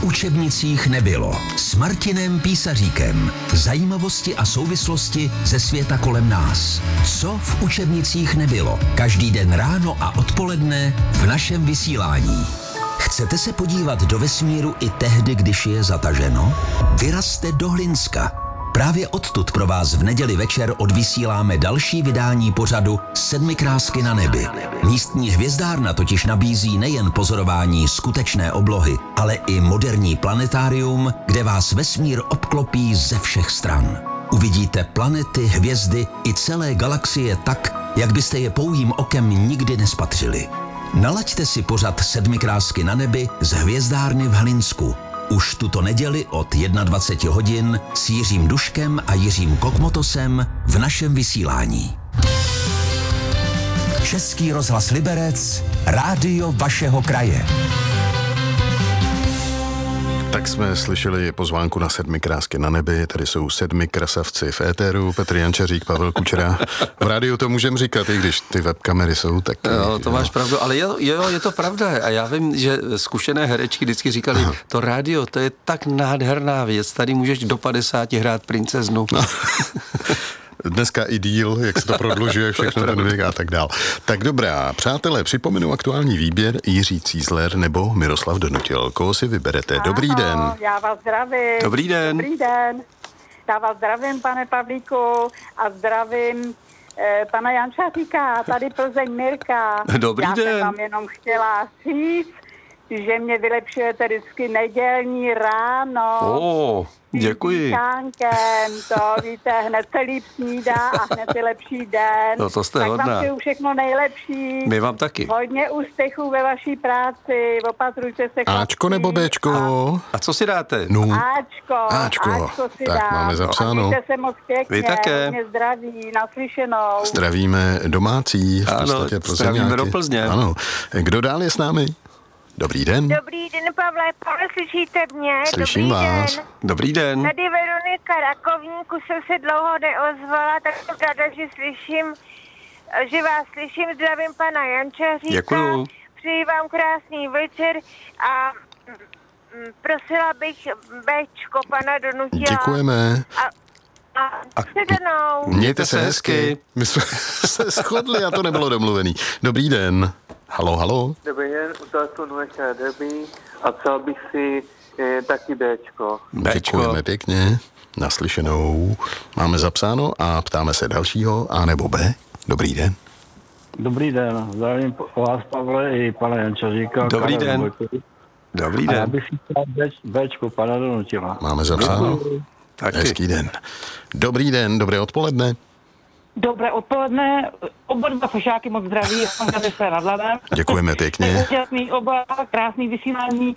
učebnicích nebylo. S Martinem Písaříkem. Zajímavosti a souvislosti ze světa kolem nás. Co v učebnicích nebylo? Každý den ráno a odpoledne v našem vysílání. Chcete se podívat do vesmíru i tehdy, když je zataženo? Vyrazte do Hlinska. Právě odtud pro vás v neděli večer odvysíláme další vydání pořadu Sedmi krásky na nebi. Místní hvězdárna totiž nabízí nejen pozorování skutečné oblohy, ale i moderní planetárium, kde vás vesmír obklopí ze všech stran. Uvidíte planety, hvězdy i celé galaxie tak, jak byste je pouhým okem nikdy nespatřili. Nalaďte si pořad Sedmi krásky na nebi z hvězdárny v Hlinsku. Už tuto neděli od 21 hodin s Jiřím Duškem a Jiřím Kokmotosem v našem vysílání. Český rozhlas Liberec, rádio vašeho kraje. Tak jsme slyšeli pozvánku na Sedmi krásky na nebi, tady jsou sedmi krasavci v éteru, Petr Jančařík, Pavel Kučera. V rádiu to můžem říkat, i když ty webkamery jsou tak... Jo, to máš pravdu, ale jo, je to pravda a já vím, že zkušené herečky vždycky říkali, to rádio, to je tak nádherná věc, tady můžeš do 50 hrát princeznu. No. Dneska i díl, jak se to prodlužuje, všechno ten věk a tak dál. Tak dobrá, přátelé, připomenu aktuální výběr Jiří Cízler nebo Miroslav Donutil. Koho si vyberete? Dobrý den. Já vás zdravím. Dobrý den. Dobrý den. Já vás zdravím, pane Pavlíku, a zdravím pana Jančaříka, tady Plzeň Mirka. Dobrý den. Já jsem vám jenom chtěla říct, že mě vylepšujete vždycky nedělní ráno. Děkuji. Čánkem, to víte, hned se líp snídá a hned je lepší den. No to jste hodná. Tak vám přeju všechno nejlepší. My vám taky. Hodně úspěchů ve vaší práci, opatrujte se. Ačko nebo Bčko? A co si dáte? No. Áčko si tak dám. máme zapsáno. A mějte se moc pěkně. Vy také. Hodně zdraví, naslyšenou. Zdravíme domácí, v ano, podstatě zdravíme do Plzně. Ano. Kdo dál je s námi? Dobrý den. Dobrý den, Pavle, slyšíte mě? Slyším Dobrý vás. Den. Dobrý den. Tady Veronika Rakovníku jsem se dlouho neozvala, tak jsem ráda, že vás slyším. Zdravím pana Jančaříka. Děkuju. Přeji vám krásný večer a prosila bych Bčko pana Donutila. Děkujeme. A sedanou. Mějte se hezky. My jsme se shodli a to nebylo domluvený. Dobrý den. Halo. Dobrý den, u telefonu je Derby a přál bych si taky Bčko. Děkujeme pěkně. Naslyšenou. Máme zapsáno a ptáme se dalšího A nebo B. Dobrý den. Dobrý den, zdravím vás, Pavle, i pana Jančaříka. Dobrý den. Dobrý den. A já bych si chtěl Bčko pana Donutila. Máme zapsáno. Hezký den. Dobrý den, dobré odpoledne. Dobré odpoledne, oba dva fešáky moc zdraví, jsem se nad Ladem. Děkujeme pěkně. Úžasný oba, krásný vysílání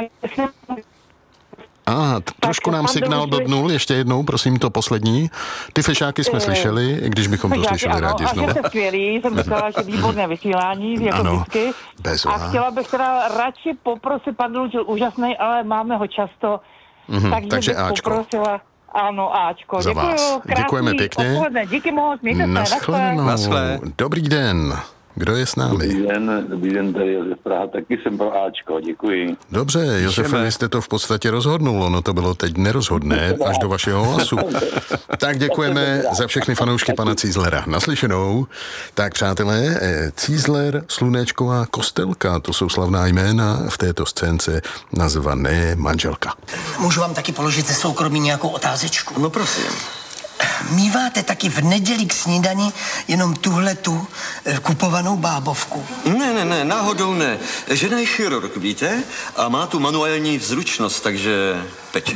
a trošku nám signál blbnul, ještě jednou, prosím, to poslední. Ty fešáky jsme slyšeli, i když bychom to slyšeli rádi znovu. A že jste skvělý, jsem říkala, že výborné vysílání, jako vždycky. A chtěla bych teda radši poprosit, pan Donutil úžasný, ale máme ho často, takže bych Ačko. Poprosila. Ano, Ačko. Za vás. Děkujeme pěkně. Odpoledne. Díky moc, mějte se. Naschle. Dobrý den. Kdo je s námi? Dobrý den, tady Josef Praha, taky jsem pro Ačko, děkuji. Dobře, Josefe, vy jste to v podstatě rozhodnul, ono to bylo teď nerozhodné, až do vašeho hlasu. Tak děkujeme za všechny fanoušky pana Cízlera. Naslyšenou. Tak přátelé, Cízler, Slunečková, Kostelka, to jsou slavná jména v této scénce nazvané Manželka. Můžu vám taky položit ze soukromí nějakou otázečku? No prosím. Míváte taky v neděli k snídani jenom tuhletu kupovanou bábovku? Ne, náhodou ne. Žena je chirurg, víte? A má tu manuální vzručnost, takže peče.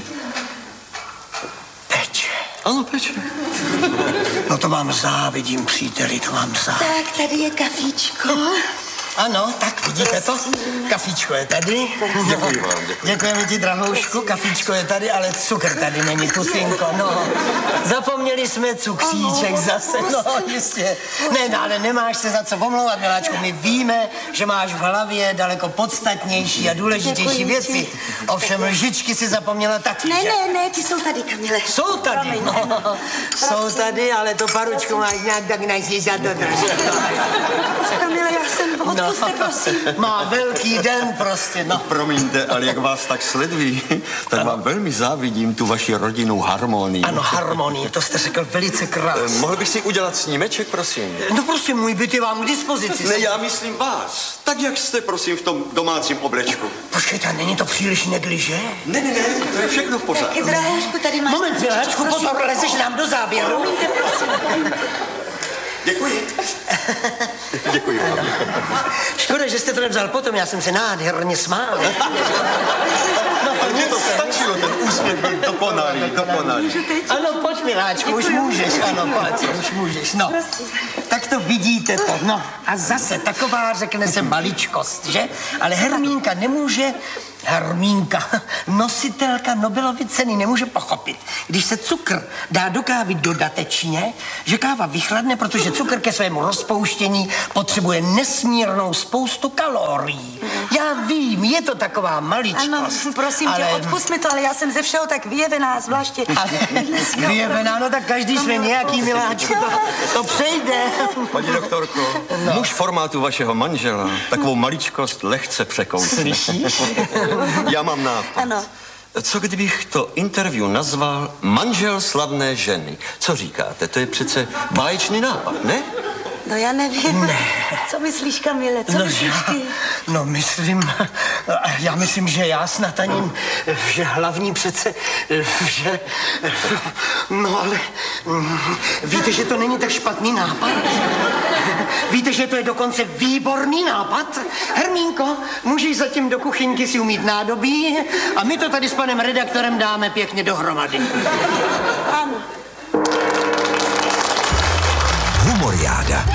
Peče? Ano, peče. No to vám závidím, příteli, to vám závidím. Tak, tady je kafíčko. Ano, tak vidíte to? Kafíčko je tady. Děkuji vám. Děkujeme ti, drahoušku. Kafíčko je tady, ale cukr tady není, pusinko. No, zapomněli jsme cukříček zase, no jistě. Ne, ale nemáš se za co omlouvat, miláčku. My víme, že máš v hlavě daleko podstatnější a důležitější věci. Ovšem lžičky si zapomněla taky. Ne, ty jsou tady, Kamile. Jsou tady, no. Jsou tady, ale to paručku máš nějak tak najsi za to trošku. Kamile, já Odpuste, prosím. Má velký den prostě, no. Promiňte, ale jak vás tak sledují, tak vám velmi závidím tu vaši rodinnou harmonii. Ano, harmonii, to jste řekl velice krásně. Mohl bych si udělat snímeček, prosím? No prostě můj byt je vám k dispozici. Ne, já myslím vás. Tak jak jste, prosím, v tom domácím oblečku? Počkejte, není to příliš negliže? Ne, to je všechno v pořádku. Taky, drahoušku, tady máš... Moment, miláčku, pozor, lezeš nám do záběru. Promiňte, prosím. Děkuji. Děkuji vám. Škoda, že jste to nevzal potom, já jsem se nádherně smál. Mně to stačilo, ten úsměv byl dokonalý. Ano, pojď, miláčku, už můžeš, ano, pojď, už můžeš, no. Tak to vidíte to, no. A zase taková, řekne se, maličkost, že? Ale Hermínka nemůže, nositelka Nobelovy ceny, nemůže pochopit, když se cukr dá do kávy dodatečně, že káva vychladne, protože cukr ke svému rozpouštění potřebuje nesmírnou spoustu kalorií. Já vím, je to taková maličkost. Ano, prosím tě, odpust mi to, ale já jsem ze všeho tak vyjevená, zvláště. Vyjevená, no tak každý jsme nějaký, miláčku, to přejde. Paní doktorko, muž formátu vašeho manžela takovou maličkost lehce překousne. Slyšíš? Já mám nápad. Ano. Co kdybych to interview nazval Manžel slavné ženy? Co říkáte? To je přece báječný nápad, ne? No já nevím. Ne. Co myslíš, Kamile? Co myslíš ty? Já myslím, že já snad ani, že hlavní přece, že, no ale, víte, že to není tak špatný nápad? Víte, že to je dokonce výborný nápad? Hermínko, můžeš zatím do kuchyňky si umýt nádobí a my to tady s panem redaktorem dáme pěkně dohromady. Ano. Humoriáda.